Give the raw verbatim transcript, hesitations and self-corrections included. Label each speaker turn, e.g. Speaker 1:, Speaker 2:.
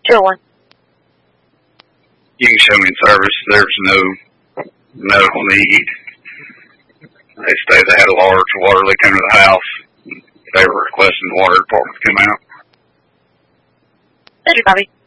Speaker 1: Sure one.
Speaker 2: You can show me in service. There's no medical need. They say they had a large water leak under the house. They were requesting the water department to come out.
Speaker 1: Thank you, Bobby.